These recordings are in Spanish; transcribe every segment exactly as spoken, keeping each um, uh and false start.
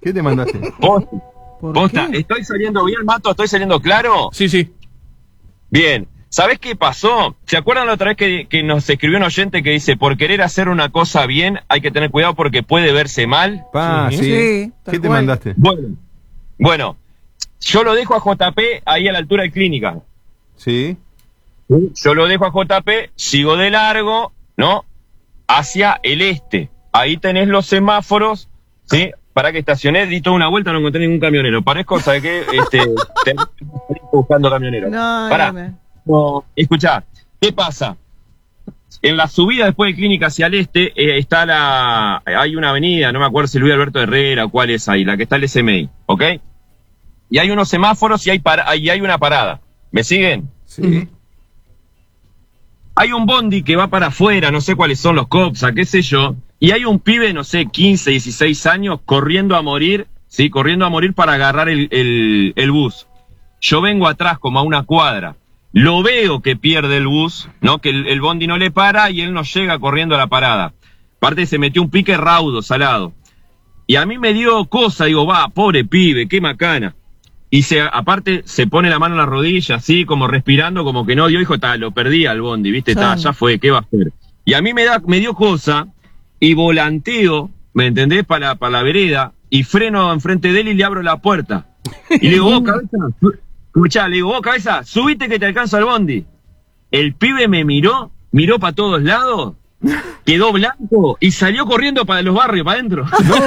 ¿Qué te mandaste? Posta, posta. ¿Estoy saliendo bien, Mato? ¿Estoy saliendo claro? Sí, sí. Bien. ¿Sabés qué pasó? ¿Se acuerdan la otra vez que, que nos escribió un oyente que dice, por querer hacer una cosa bien hay que tener cuidado porque puede verse mal? Pa, sí. Sí, ¿Qué tal te cual. mandaste? Bueno, bueno, yo lo dejo a J P ahí a la altura de Clínica. Sí. Yo lo dejo a J P, sigo de largo, ¿no? Hacia el este. Ahí tenés los semáforos, ¿sí? Para que estacioné, di toda una vuelta, no encontré ningún camionero. Parezco, ¿sabes qué? Este, te- buscando camionero. No, Pará. no, no. No, escuchá, ¿qué pasa? En la subida después de Clínica hacia el este eh, está la... hay una avenida, no me acuerdo si Luis Alberto Herrera o cuál es ahí, la que está el S M I, ¿ok? Y hay unos semáforos y hay, para, y hay una parada. ¿Me siguen? Sí. Hay un bondi que va para afuera, no sé cuáles son los COPSA, qué sé yo, y hay un pibe, no sé, quince, dieciséis años, corriendo a morir, ¿sí? Corriendo a morir para agarrar el, el, el bus. Yo vengo atrás como a una cuadra. Lo veo que pierde el bus, ¿no? Que el, el bondi no le para y él no llega corriendo a la parada. Aparte se metió un pique raudo, salado. Y a mí me dio cosa, digo, va, pobre pibe, qué macana. Y se, aparte se pone la mano en la rodilla, así, como respirando, como que no dio, hijo, ta, lo perdí al bondi, ¿viste? Ta, ya fue, ¿qué va a hacer? Y a mí me, da, me dio cosa y volanteo, ¿me entendés? Para, para la vereda y freno enfrente de él y le abro la puerta. Y le digo, vos, cabeza, escuchá, le digo, vos, cabeza, subite que te alcanzo al bondi. El pibe me miró, miró para todos lados, quedó blanco y salió corriendo para los barrios, para adentro.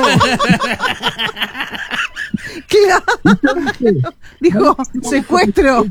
Claro. Dijo, secuestro.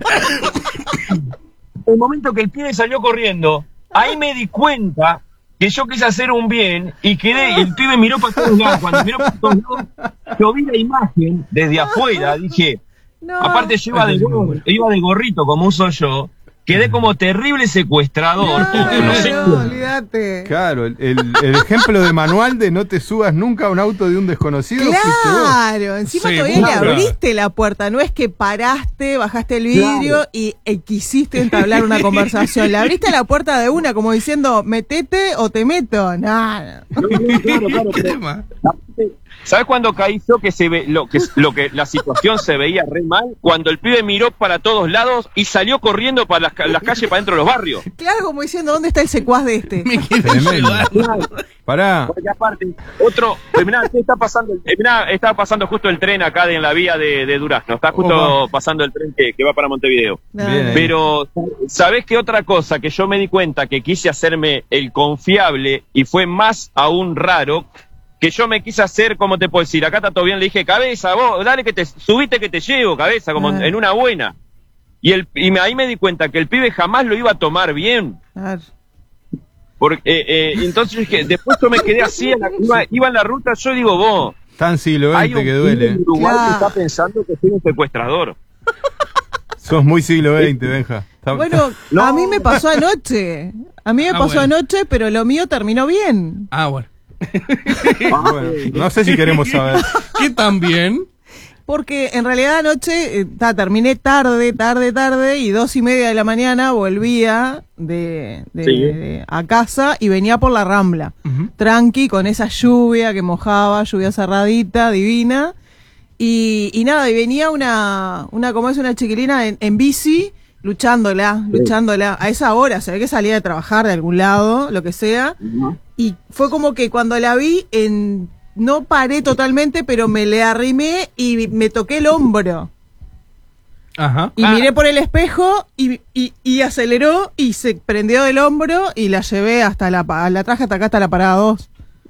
El momento que el pibe salió corriendo, ahí me di cuenta que yo quise hacer un bien y quedé, el pibe miró para todos lados. Cuando miró para todos lados, yo vi la imagen desde afuera, dije, No. aparte yo iba de, gorro, iba de gorrito como uso yo, quedé como terrible secuestrador. No, no sé. no, olvídate. Claro, el, el, el ejemplo de manual de no te subas nunca a un auto de un desconocido. fuiste vos. Claro, encima Sí, todavía le claro. abriste la puerta, no es que paraste, bajaste el vidrio Claro. y eh, quisiste entablar una conversación, le abriste la puerta de una como diciendo, metete o te meto, nada. No, no, claro, claro, pero- Tema. ¿Sabes cuándo caí yo que se ve lo que lo que la situación se veía re mal? Cuando el pibe miró para todos lados y salió corriendo para las, ca- las calles para dentro de los barrios. Claro, como diciendo, ¿dónde está el secuaz de este? Me quiere Tremendo. llevar. Pará. Porque aparte, otro, eh, mirá, está pasando, eh, mirá, está pasando justo el tren acá de, en la vía de, de Durazno, está justo Opa. pasando el tren que, que va para Montevideo. No, Bien, no. eh. Pero, ¿sabés qué otra cosa? Que yo me di cuenta que quise hacerme el confiable y fue más aún raro, que yo me quise hacer, ¿cómo te puedo decir? Acá está todo bien, le dije, cabeza, vos, dale que te, subite que te llevo, cabeza, como Ah. en una buena. Y, el, y me, ahí me di cuenta que el pibe jamás lo iba a tomar bien. Claro. Porque, eh, eh, entonces dije, después yo me quedé así, en la, iba, iba en la ruta, yo digo, vos, Tan siglo hay un veinte que pibe duele. en Uruguay Claro. que está pensando que soy un secuestrador. Sos muy siglo veinte, Benja. Está- Bueno, No. a mí me pasó anoche, a mí me Ah, pasó bueno. anoche, pero lo mío terminó bien. Ah, bueno. bueno, no sé si queremos saber. ¿Qué tan bien? Porque en realidad anoche eh, ta, terminé tarde, tarde, tarde y dos y media de la mañana volvía de, de- Sí. de- a casa y venía por la Rambla. Ujú. Tranqui, con esa lluvia que mojaba, lluvia cerradita, divina. Y, y nada, y venía una, una como es una chiquilina en, en bici, luchándola, luchándola. A esa hora se ve que salía de trabajar de algún lado, lo que sea. Y fue como que cuando la vi, en, no paré totalmente, pero me le arrimé y me toqué el hombro. Ajá. Y Ah. miré por el espejo y, y, y aceleró y se prendió del hombro y la llevé hasta la, pa- la traje hasta acá, hasta la parada dos.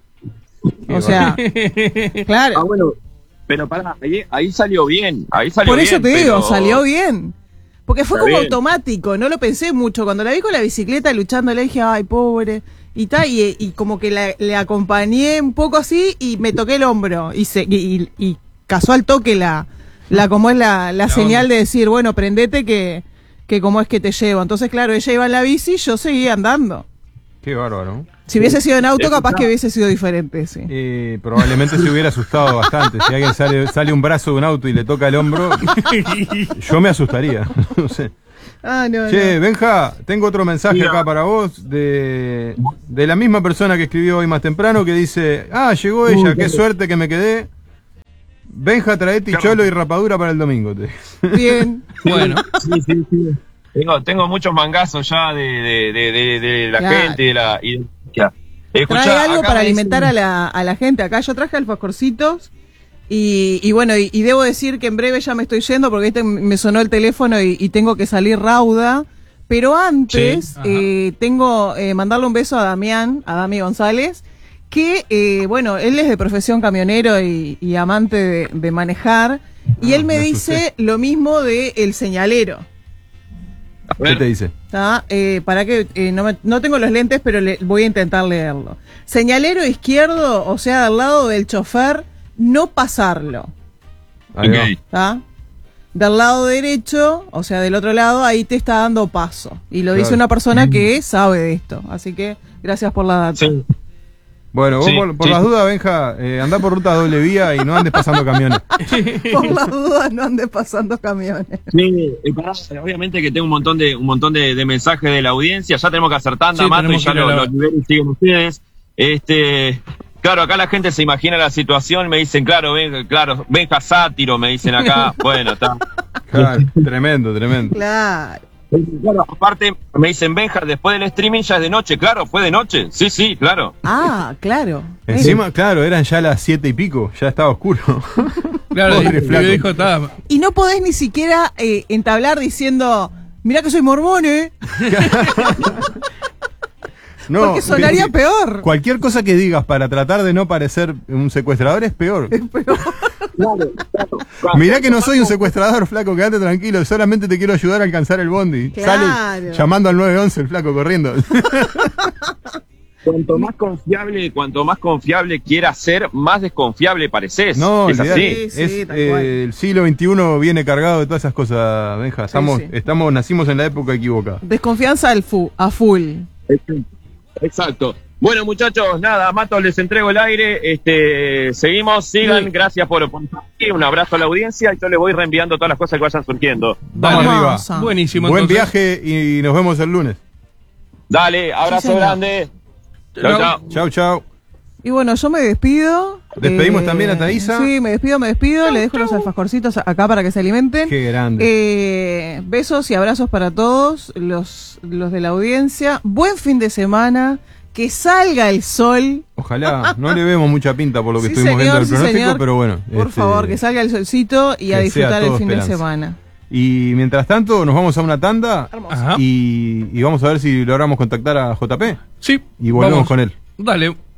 O sea, Ah, claro. bueno, pero pará, ahí, ahí salió bien, ahí salió Por eso bien, te digo, pero- salió bien. Porque fue Está como bien. automático, no lo pensé mucho. Cuando la vi con la bicicleta luchando, le dije, ay, pobre. Y tal, y, y como que la- le acompañé un poco así y me toqué el hombro. Y se y, y, y casó al toque la, la como es la, la señal onda. de decir, bueno, prendete que, que como es que te llevo. Entonces, claro, ella iba en la bici, yo seguía andando. Qué bárbaro. Si hubiese sido en auto, capaz Escuchá. que hubiese sido diferente, sí. Eh, probablemente se hubiera asustado bastante. Si alguien sale, sale un brazo de un auto y le toca el hombro, yo me asustaría. No sé. Ah, no, Che, no. Benja, tengo otro mensaje Mira. acá para vos de, de la misma persona que escribió hoy más temprano que dice, ah, llegó ella, qué suerte que me quedé. Benja, traete cholo y rapadura para el domingo. Te. Bien. Bueno. Sí, sí, sí. Tengo, tengo muchos mangazos ya de, de, de, de, de la Claro. gente y de la... Y, ya. Escuchá, Trae algo acá para me alimentar dicen- a la, a la gente. Acá yo traje alfajorcitos. Y, y bueno, y, y debo decir que en breve ya me estoy yendo porque este me sonó el teléfono y, y tengo que salir rauda. Pero antes, Sí, ajá. eh, tengo eh, mandarle un beso a Damián, a Dami González, que, eh, bueno, él es de profesión camionero y, y amante de, de manejar. Y Ah, él me me dice asusté. lo mismo de el señalero. A ¿Qué ver, te dice? ¿Tá? Eh, para que eh, no, me- no tengo los lentes, pero le, voy a intentar leerlo. Señalero izquierdo, o sea, al lado del chofer, no pasarlo. Ahí va. ok. ¿Tá? Del lado derecho, o sea, del otro lado, ahí te está dando paso. Y lo dice Claro. una persona que sabe de esto. Así que gracias por la data. Sí. Bueno, vos Sí, por, por sí. las dudas, Benja, eh, andá por ruta doble vía y no andes pasando camiones. Por las dudas no andes pasando camiones. Sí, y pará, obviamente que tengo un montón de un montón de, de mensajes de la audiencia. Ya tenemos que hacer tanda, Sí, Mato, y tenemos ya que ir a lo- la- los niveles siguen ustedes. Este, claro, acá la gente se imagina la situación, me dicen, claro, ven, claro, Benja sátiro, me dicen acá. Bueno, está. Claro, tremendo, tremendo. Claro. Claro, aparte me dicen, Benja, después del streaming ya es de noche. Claro, fue de noche. Sí, sí, claro. Ah, claro. Encima, claro, eran ya las siete y pico, ya estaba oscuro. Claro, y, Pobre y flaco. me dijo, estaba. Y no podés ni siquiera eh, entablar diciendo, mirá que soy mormón, ¿eh? No, Porque sonaría vi- peor. Cualquier cosa que digas para tratar de no parecer un secuestrador es peor. Mirá que no soy un secuestrador, flaco, quédate tranquilo, solamente te quiero ayudar a alcanzar el bondi. Claro. Sale llamando al nueve once el flaco corriendo. Cuanto más confiable, cuanto más confiable quieras ser, más desconfiable pareces. No, es así. olvidate. Sí, sí, Es, tal eh, cual. el siglo veintiuno viene cargado de todas esas cosas, Benja. Estamos, sí. estamos, nacimos en la época equivocada. Desconfianza al fu a full. Exacto. Bueno, muchachos, nada, Mato, les entrego el aire. Este, seguimos, sigan, Sí. gracias por, por estar aquí. Un abrazo a la audiencia y yo les voy reenviando todas las cosas que vayan surgiendo. Vamos Dale. arriba. Hermosa. Buenísimo. Buen entonces. viaje y nos vemos el lunes. Dale, abrazo señor. grande. Chau, Chau. chau. Chau, chau. Y bueno, yo me despido. Despedimos también a Thaisa. Sí, me despido, me despido. Le dejo los alfajorcitos acá para que se alimenten. Qué grande. Eh, besos y abrazos para todos los, los de la audiencia. Buen fin de semana. Que salga el sol. Ojalá, no le vemos mucha pinta por lo que Sí, estuvimos viendo señor, del sí, pronóstico, señor. pero bueno. Por este, favor, que salga el solcito y a que disfrutar sea el todo fin de esperanza. semana. Y mientras tanto, nos vamos a una tanda Hermoso. Ajá. y, y vamos a ver si logramos contactar a J P Sí. y volvemos vamos. con él. Dale.